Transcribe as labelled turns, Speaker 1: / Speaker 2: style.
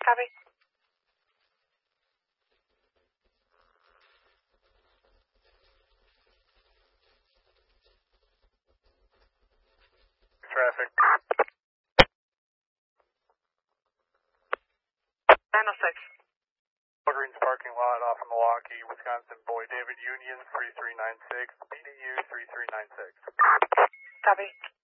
Speaker 1: Copy.
Speaker 2: Traffic.
Speaker 1: 906.
Speaker 2: Walgreens parking lot off of Milwaukee, Wisconsin. Boy David Union 3396, BDU 3396.
Speaker 1: Copy.